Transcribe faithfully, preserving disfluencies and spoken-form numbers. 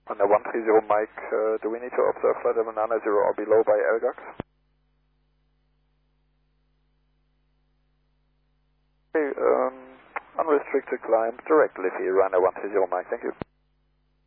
Runway one three zero Mike, uh, do we need to observe flight level nine zero or below by L G A X? Okay, um, unrestricted climb, direct Liffey, runway one three zero Mike, thank you.